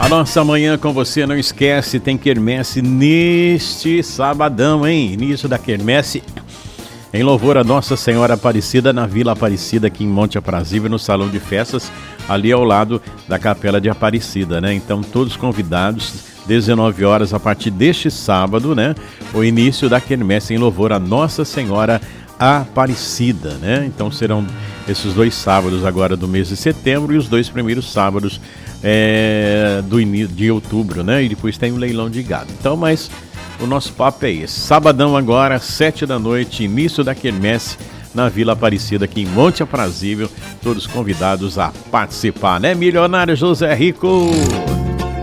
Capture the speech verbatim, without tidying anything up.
A nossa manhã com você, não esquece, tem quermesse neste sabadão, hein? Início da quermesse em louvor a Nossa Senhora Aparecida, na Vila Aparecida, aqui em Monte Aprazível, no Salão de Festas, ali ao lado da Capela de Aparecida, né? Então, todos convidados, dezenove horas, a partir deste sábado, né? O início da quermesse em louvor a Nossa Senhora Aparecida, né? Então, serão esses dois sábados agora do mês de setembro e os dois primeiros sábados é, do início de outubro, né? E depois tem o leilão de gado. Então, mas o nosso papo é esse. Sabadão agora, sete da noite, início da quermesse na Vila Aparecida, aqui em Monte Aprazível. Todos convidados a participar, né? Milionário José Rico!